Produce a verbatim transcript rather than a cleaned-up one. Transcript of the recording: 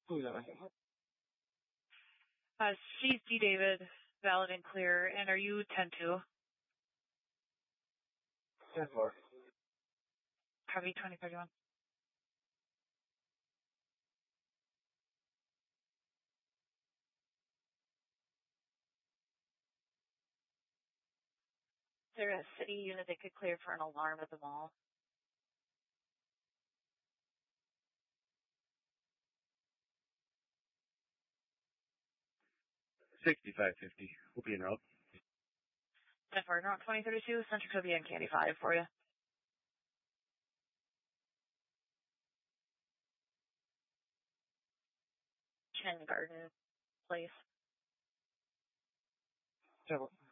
Who's that? Uh, C C David, valid and clear. And are you ten two? ten four. Copy twenty thirty-one. Is there a city unit that could clear for an alarm at the mall? sixty-five fifty. We'll be en route. ten four, North twenty thirty-two, Central Toby and Candy five for you. Chen Garden Place. ten four.